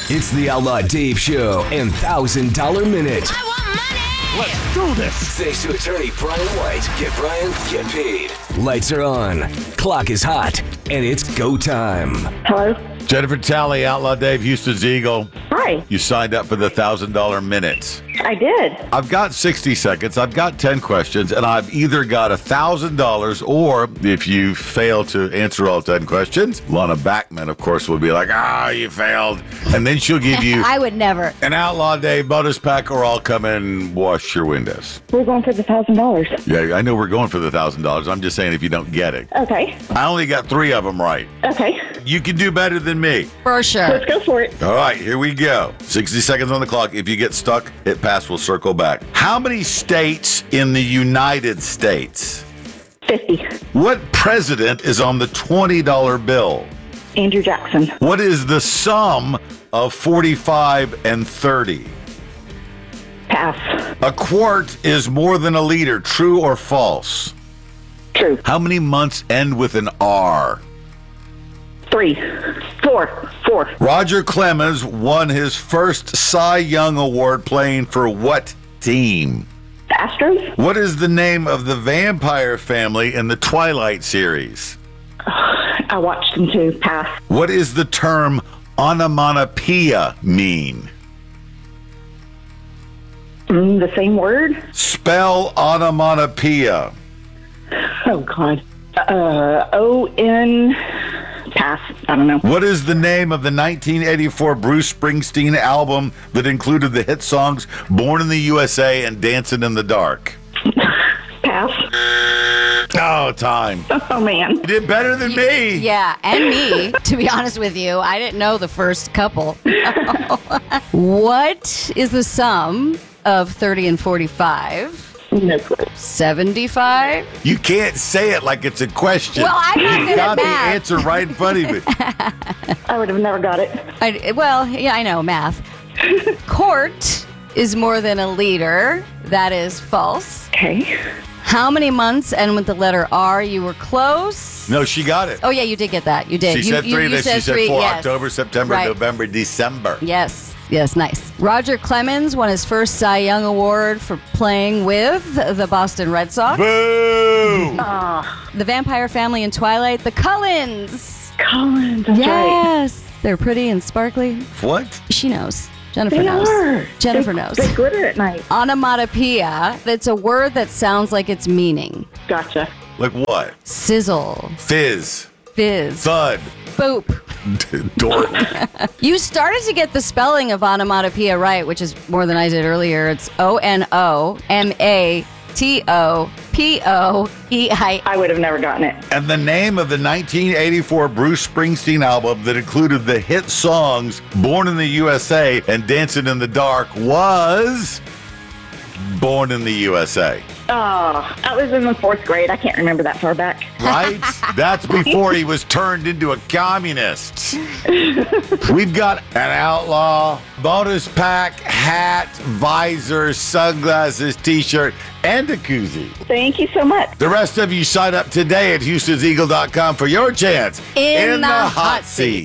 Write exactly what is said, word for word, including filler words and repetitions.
It's the Outlaw Dave Show and one thousand dollar Minute. I want money! Let's do this. Thanks to attorney Brian White. Get Brian, get paid. Lights are on, clock is hot, and it's go time. Hello? Jennifer Talley, Outlaw Dave, Houston's Eagle. Hi. You signed up for the one thousand dollar Minute. I did. I've got sixty seconds. I've got ten questions, and I've either got one thousand dollars or if you fail to answer all ten questions, Lana Backman, of course, will be like, ah, you failed. And then she'll give you I would never. an Outlaw Dave bonus pack, or I'll come in and wash your windows. We're going for the thousand dollars. Yeah, I know we're going for the one thousand dollars. I'm just saying if you don't get it. Okay. I only got three of them right. Okay. You can do better than me. For sure. Let's go for it. All right, here we go. sixty seconds on the clock. If you get stuck, hit pass. We'll circle back. How many states in the United States? fifty. What president is on the twenty dollar bill? Andrew Jackson. What is the sum of forty-five and thirty? Pass. A quart is more than a liter. True or false? True. How many months end with an R? Three. Four. Four. Roger Clemens won his first Cy Young Award playing for what team? Astros? What is the name of the vampire family in the Twilight series? I watched them too. Pass. What is the term onomatopoeia mean? Mm, the same word? Spell onomatopoeia. Oh, God. Uh, O N. Pass. I don't know. What is the name of the nineteen eighty-four Bruce Springsteen album that included the hit songs Born in the U S A and Dancing in the Dark? Pass. Oh, time. Oh, man. You did better than me. Yeah, and me, to be honest with you. I didn't know the first couple. What is the sum of thirty and forty-five? No clue. seventy-five? You can't say it like it's a question. Well, I'm not You've good at got the math. answer right in front of you. I would have never got it. I, well, yeah, I know, math. Quart is more than a liter. That is false. Okay. How many months end with the letter R? You were close. No, she got it. Oh, yeah, you did get that. You did. She you, said you- three, you then she said three, four. yes. October, September, Right. November, December. Yes, yes, nice. Roger Clemens won his first Cy Young Award for playing with the Boston Red Sox. Boo! Ah, The vampire family in Twilight, the Cullens. Collins. That's right. Yes, they're pretty and sparkly. What? She knows. Jennifer They knows. are. Jennifer they, knows. They glitter at night. Onomatopoeia, that's a word that sounds like its meaning. Gotcha. Like what? Sizzle, Fizz. fizz, Thud. boop. Dork. You started to get the spelling of onomatopoeia right, which is more than I did earlier. It's O N O M A T O P O E I. I would have never gotten it. And the name of the nineteen eighty-four Bruce Springsteen album that included the hit songs Born in the U S A and Dancing in the Dark was Born in the U S A. Oh, I was in the fourth grade. I can't remember that far back. Right? That's before he was turned into a communist. We've got an outlaw, bonus pack, hat, visor, sunglasses, t-shirt, and a koozie. Thank you so much. The rest of you sign up today at Houstons Eagle dot com for your chance In the hot seat.